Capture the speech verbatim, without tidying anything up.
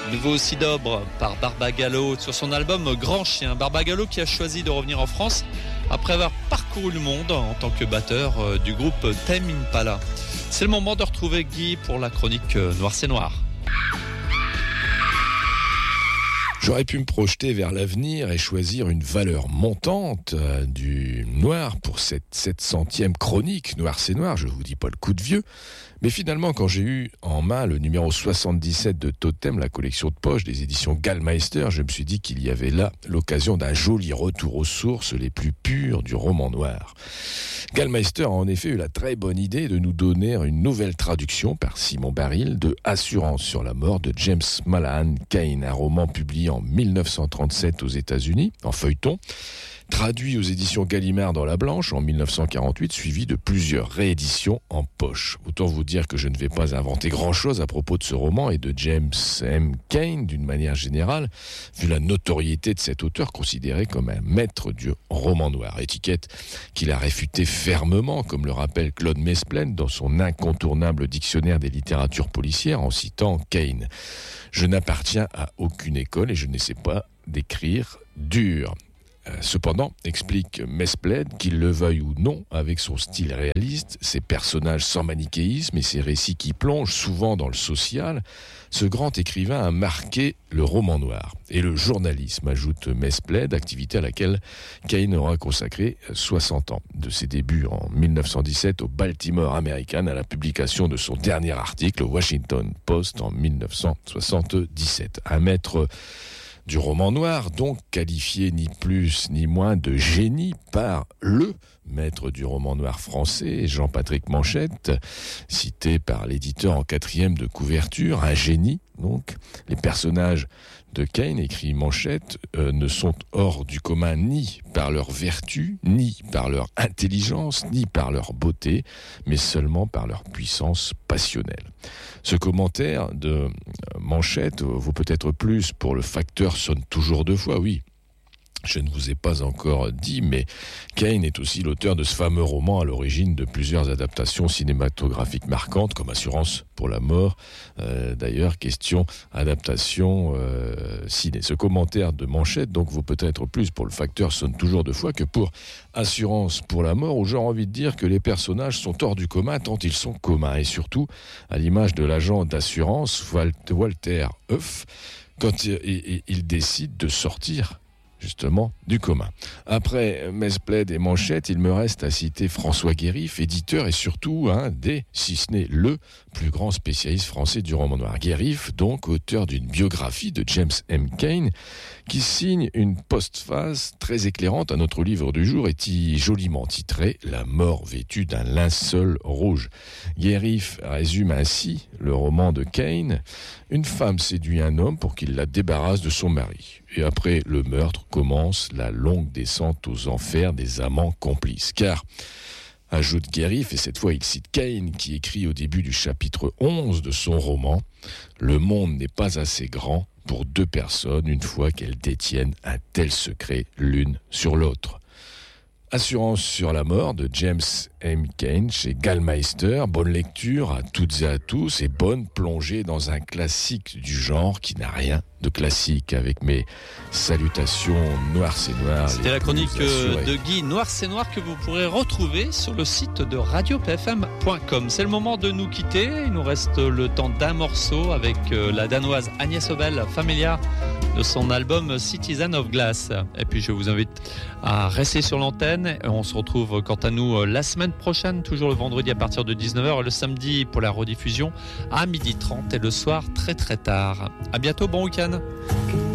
Nouveau Sidobre par Barbagallo sur son album Grand Chien. Barbagallo qui a choisi de revenir en France après avoir parcouru le monde en tant que batteur du groupe Tame Impala. C'est le moment de retrouver Guy pour la chronique Noir c'est Noir. J'aurais pu me projeter vers l'avenir et choisir une valeur montante du noir pour cette sept centième chronique Noir c'est Noir, je vous dis pas le coup de vieux. Mais finalement, quand j'ai eu en main le numéro soixante-dix-sept de Totem, la collection de poche des éditions Gallmeister, je me suis dit qu'il y avait là l'occasion d'un joli retour aux sources les plus pures du roman noir. Gallmeister a en effet eu la très bonne idée de nous donner une nouvelle traduction par Simon Baril de Assurance sur la mort de James Mallahan Cain, un roman publié en mille neuf cent trente-sept aux États-Unis, en feuilleton, traduit aux éditions Gallimard dans La Blanche en mille neuf cent quarante-huit, suivi de plusieurs rééditions en poche. Autant vous dire que je ne vais pas inventer grand-chose à propos de ce roman et de James M. Cain d'une manière générale, vu la notoriété de cet auteur considéré comme un maître du roman noir. Étiquette qu'il a réfutée fermement, comme le rappelle Claude Mesplène dans son incontournable dictionnaire des littératures policières en citant Cain. « Je n'appartiens à aucune école et je n'essaie pas d'écrire dur ». Cependant, explique Mesplède, qu'il le veuille ou non, avec son style réaliste, ses personnages sans manichéisme et ses récits qui plongent souvent dans le social, ce grand écrivain a marqué le roman noir et le journalisme, ajoute Mesplède, activité à laquelle Cain aura consacré soixante ans, de ses débuts en mille neuf cent dix-sept au Baltimore American à la publication de son dernier article au Washington Post en mille neuf cent soixante-dix-sept. Un maître du roman noir, donc qualifié ni plus ni moins de génie par le maître du roman noir français, Jean-Patrick Manchette, cité par l'éditeur en quatrième de couverture, un génie donc. Les personnages de Cain, écrit Manchette, euh, ne sont hors du commun ni par leur vertu, ni par leur intelligence, ni par leur beauté, mais seulement par leur puissance passionnelle. Ce commentaire de Manchette vaut peut-être plus pour le facteur sonne toujours deux fois, oui. Je ne vous ai pas encore dit, mais Cain est aussi l'auteur de ce fameux roman à l'origine de plusieurs adaptations cinématographiques marquantes, comme Assurance pour la mort. Euh, d'ailleurs, question adaptation euh, ciné. Ce commentaire de Manchette donc vaut peut-être plus pour le facteur sonne toujours deux fois que pour Assurance pour la mort, où j'ai envie de dire que les personnages sont hors du commun tant ils sont communs. Et surtout, à l'image de l'agent d'assurance Walter Huff, quand il, il, il décide de sortir justement du commun. Après Mesplède et Manchette, il me reste à citer François Guérif, éditeur et surtout un des, si ce n'est le plus grand spécialiste français du roman noir. Guérif, donc auteur d'une biographie de James M. Cain, qui signe une postface très éclairante à notre livre du jour et joliment titré « La mort vêtue d'un linceul rouge ». Guérif résume ainsi le roman de Cain. Une femme séduit un homme pour qu'il la débarrasse de son mari. Et après le meurtre commence la longue descente aux enfers des amants complices. Car, ajoute Guérif, et cette fois il cite Cain, qui écrit au début du chapitre onze de son roman, « Le monde n'est pas assez grand pour deux personnes une fois qu'elles détiennent un tel secret l'une sur l'autre. » Assurance sur la mort de James M. Cain chez Gallmeister. Bonne lecture à toutes et à tous et bonne plongée dans un classique du genre qui n'a rien de classique, avec mes salutations Noir c'est Noir. C'était la chronique de Guy Noir c'est Noir que vous pourrez retrouver sur le site de radio p f m point com. C'est le moment de nous quitter. Il nous reste le temps d'un morceau avec la danoise Agnès Obel, Familia, de son album Citizen of Glass. Et puis je vous invite à rester sur l'antenne. On se retrouve quant à nous la semaine prochaine, toujours le vendredi à partir de dix-neuf heures, le samedi pour la rediffusion à midi trente et le soir très très tard. À bientôt, bon week-end.